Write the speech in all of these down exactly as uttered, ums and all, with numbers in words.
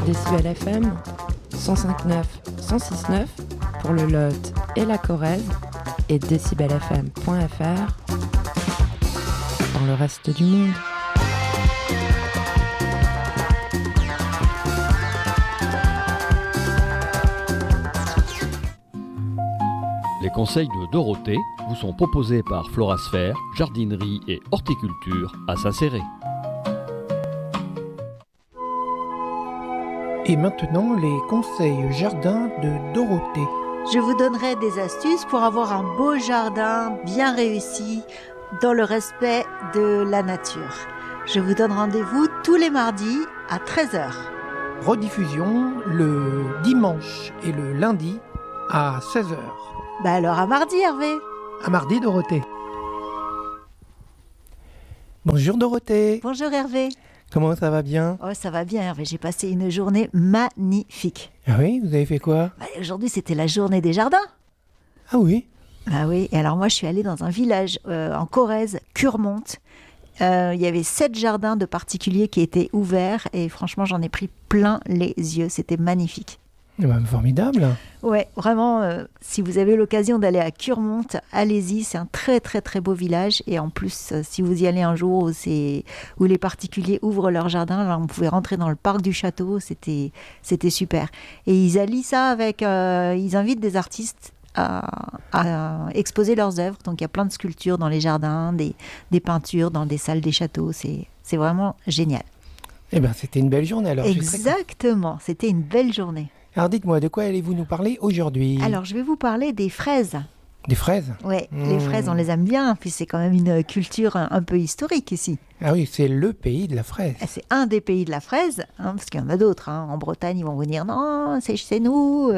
Décibel F M, cent cinq neuf, cent six neuf pour le Lot et la Corrèze et décibel f m point f r dans le reste du monde. Les conseils de Dorothée vous sont proposés par Florasphère, jardinerie et horticulture à Saint-Céré. Et maintenant, les conseils jardin de Dorothée. Je vous donnerai des astuces pour avoir un beau jardin bien réussi dans le respect de la nature. Je vous donne rendez-vous tous les mardis à treize heures. Rediffusion le dimanche et le lundi à seize heures. Bah alors à mardi, Hervé. À mardi, Dorothée. Bonjour Dorothée. Bonjour Hervé. Comment ça va bien? Oh, ça va bien Hervé, j'ai passé une journée magnifique. Ah oui, vous avez fait quoi? Bah, aujourd'hui c'était la journée des jardins. Ah oui? Ah oui, et alors moi je suis allée dans un village euh, en Corrèze, Curmonte. Euh, il y avait sept jardins de particuliers qui étaient ouverts et franchement j'en ai pris plein les yeux, c'était magnifique. Eh ben, formidable. Ouais, vraiment, euh, si vous avez l'occasion d'aller à Curmonte, allez-y, c'est un très très très beau village. Et en plus, euh, si vous y allez un jour où, c'est, où les particuliers ouvrent leur jardin, là, on pouvait rentrer dans le parc du château, c'était, c'était super. Et ils allient ça avec, euh, ils invitent des artistes à, à exposer leurs œuvres. Donc il y a plein de sculptures dans les jardins, des, des peintures dans des salles des châteaux, c'est, c'est vraiment génial. Eh bien, c'était une belle journée alors. Exactement, c'était une belle journée. Alors dites-moi, de quoi allez-vous nous parler aujourd'hui? Alors je vais vous parler des fraises. Des fraises? Oui, mmh. Les fraises on les aime bien, puis c'est quand même une culture un, un peu historique ici. Ah oui, c'est le pays de la fraise. C'est un des pays de la fraise, hein, parce qu'il y en a d'autres. Hein. En Bretagne, ils vont vous dire non, c'est chez nous.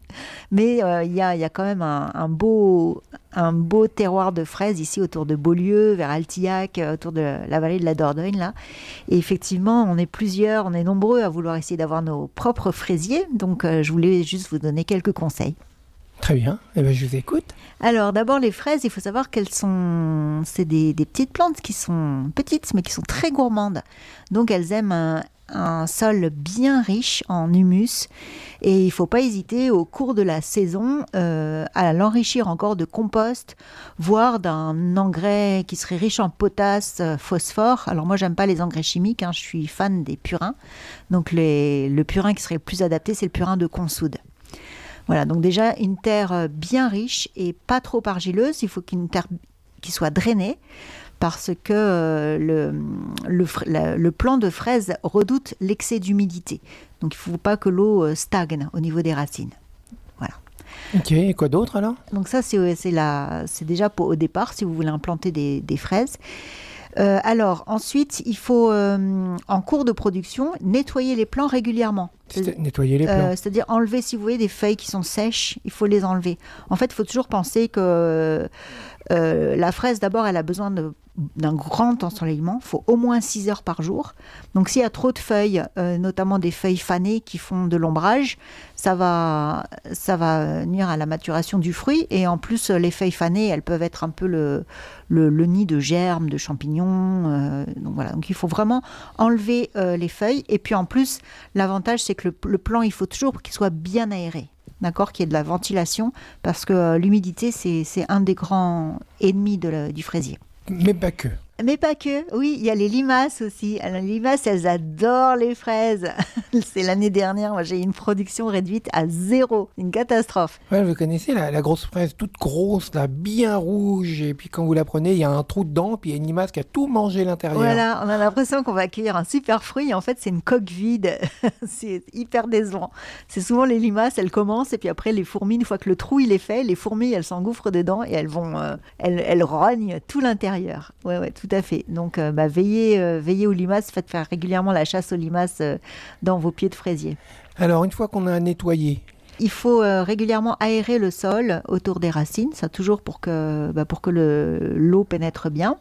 Mais il euh, y, a, y a quand même un, un, beau, un beau terroir de fraises ici autour de Beaulieu, vers Altillac, autour de la vallée de la Dordogne. Là. Et effectivement, on est plusieurs, on est nombreux à vouloir essayer d'avoir nos propres fraisiers. Donc euh, je voulais juste vous donner quelques conseils. Très bien, eh bien, je vous écoute. Alors d'abord les fraises, il faut savoir qu'elles sont, c'est des, des petites plantes qui sont petites mais qui sont très gourmandes. Donc elles aiment un, un sol bien riche en humus et il ne faut pas hésiter au cours de la saison euh, à l'enrichir encore de compost, voire d'un engrais qui serait riche en potasse, phosphore. Alors moi j'aime pas les engrais chimiques, hein, je suis fan des purins. Donc les, le purin qui serait le plus adapté, c'est le purin de consoude. Voilà, donc déjà une terre bien riche et pas trop argileuse. Il faut qu'une terre qui soit drainée parce que euh, le, le, le, le plant de fraise redoute l'excès d'humidité. Donc il ne faut pas que l'eau stagne au niveau des racines. Voilà. Ok, et quoi d'autre alors? Donc ça c'est, c'est, la, c'est déjà pour, au départ si vous voulez implanter des, des fraises. Euh, alors ensuite, il faut euh, en cours de production nettoyer les plants régulièrement. C'est, nettoyer les plants. Euh, c'est-à-dire enlever, si vous voyez des feuilles qui sont sèches, il faut les enlever. En fait, il faut toujours penser que euh, la fraise, d'abord, elle a besoin de, d'un grand ensoleillement. Il faut au moins six heures par jour. Donc s'il y a trop de feuilles, euh, notamment des feuilles fanées qui font de l'ombrage, ça va, ça va nuire à la maturation du fruit. Et en plus, les feuilles fanées, elles peuvent être un peu le, le, le nid de germes, de champignons. Euh, donc voilà. Donc il faut vraiment enlever euh, les feuilles. Et puis en plus, l'avantage, c'est que le, le plant, il faut toujours qu'il soit bien aéré. D'accord, qu'il y ait de la ventilation, parce que euh, l'humidité, c'est, c'est un des grands ennemis de la, du fraisier. Mais pas que. Mais pas que, oui, il y a les limaces aussi. Alors, les limaces, elles adorent les fraises. C'est l'année dernière, moi j'ai eu une production réduite à zéro, une catastrophe. Ouais, vous connaissez la, la grosse fraise toute grosse, là, bien rouge, et puis quand vous la prenez, il y a un trou dedans, puis il y a une limace qui a tout mangé à l'intérieur. Voilà, on a l'impression qu'on va accueillir un super fruit, et en fait c'est une coque vide. C'est hyper décevant. C'est souvent les limaces, elles commencent, et puis après les fourmis, une fois que le trou il est fait, les fourmis elles s'engouffrent dedans, et elles vont, euh, elles, elles rognent tout l'intérieur. Ouais, ouais, tout à fait. Donc, euh, bah, veillez, euh, veillez aux limaces, faites faire régulièrement la chasse aux limaces euh, dans vos pieds de fraisier. Alors, une fois qu'on a nettoyé, il faut euh, régulièrement aérer le sol autour des racines, ça toujours pour que, bah, pour que le, l'eau pénètre bien.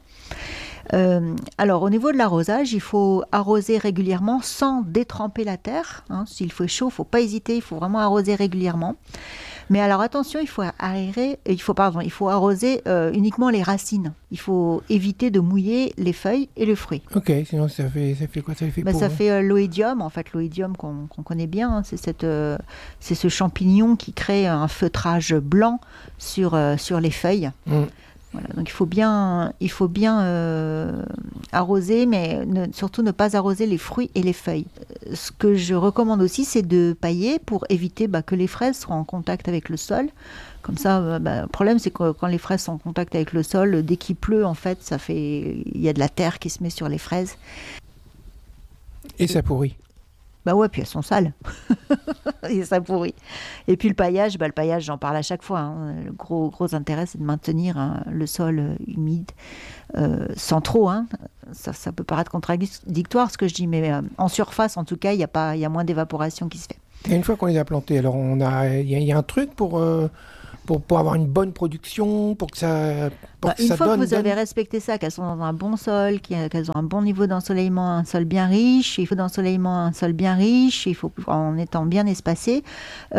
Euh, alors, au niveau de l'arrosage, il faut arroser régulièrement sans détremper la terre. Hein. S'il fait chaud, il ne faut pas hésiter, il faut vraiment arroser régulièrement. Mais alors attention, il faut aérer, il faut pardon, il faut arroser euh, uniquement les racines. Il faut éviter de mouiller les feuilles et le fruit. Ok, sinon ça fait, ça fait quoi? Ça fait, Ben, pour... ça fait euh, l'oïdium, en fait l'oïdium qu'on, qu'on connaît bien, hein, c'est, cette, euh, c'est ce champignon qui crée un feutrage blanc sur, euh, sur les feuilles. Mm. Voilà, donc il faut bien, il faut bien euh, arroser, mais ne, surtout ne pas arroser les fruits et les feuilles. Euh, Ce que je recommande aussi, c'est de pailler pour éviter bah, que les fraises soient en contact avec le sol. Comme ça, euh, bah, le problème, c'est que quand les fraises sont en contact avec le sol, dès qu'il pleut, en fait, ça fait, il y a de la terre qui se met sur les fraises. Et ça pourrit. Bah ouais, puis elles sont sales. Et ça pourrit. Et puis le paillage, bah le paillage, j'en parle à chaque fois. Hein. Le gros, gros intérêt, c'est de maintenir hein, le sol euh, humide, euh, sans trop. Hein. Ça, ça peut paraître contradictoire ce que je dis, mais euh, en surface, en tout cas, il y a pas, il y a moins d'évaporation qui se fait. Et une fois qu'on les a plantés, alors on a, il y, a- il y a un truc pour, euh, pour, pour avoir une bonne production, pour que ça, pour Bah, que une ça fois donne, que vous donne- avez respecté ça, qu'elles sont dans un bon sol, qu'il- qu'elles ont un bon niveau d'ensoleillement, un sol bien riche, il faut d'ensoleillement, un sol bien riche, il faut en étant bien espacé,